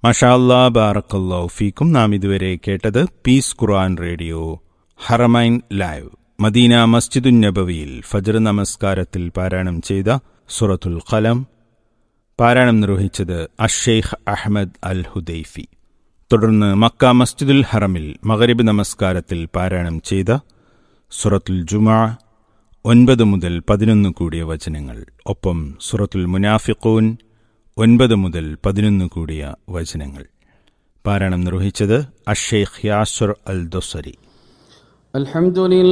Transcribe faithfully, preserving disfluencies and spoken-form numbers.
മാഷാ അല്ലാഹ്, ബാറക്കല്ലാഹു ഫീക്കും. നാം ഇതുവരെ കേട്ടത് പീസ് ഖുർആൻ radio Haramain live Medina മസ്ജിദുൻ നബവിയിൽ Fajr നമസ്കാരത്തിൽ പാരായണം ചെയ്ത സൂറത്തുൽ ഖലം. പാരായണം നിർവഹിച്ചത് അഷ്ഷെയ്ഖ് അഹ്മദ് അൽ ഹുദൈഫി. തുടർന്ന് മക്ക മസ്ജിദുൽ ഹറമിൽ മഗ്രിബ് നമസ്കാരത്തിൽ പാരായണം ചെയ്ത സൂറത്തുൽ ജുമുഅ ഒൻപത് മുതൽ പതിനൊന്ന് കൂടിയ വചനങ്ങൾ. ഒപ്പം സൂറത്തുൽ മുനാഫിഖൂൻ ഒൻപത് മുതൽ പതിനൊന്ന് കൂടിയ വചനങ്ങൾ. പാരായണം നിർവഹിച്ചത് അഷ്ഷെയ്ഖ് യാസുർ അൽ ദൊസരി. الحمد لله